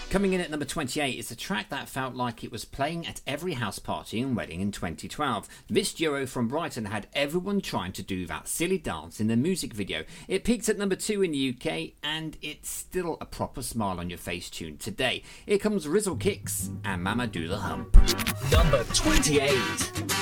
Coming in at number 28 is a track that felt like it was playing at every house party and wedding in 2012. This duo from Brighton had everyone trying to do that silly dance in their music video. It peaked at number 2 in the UK, and it's still a proper smile on your face tune today. Here comes Rizzle Kicks and Mama Do the Hump. Number 28.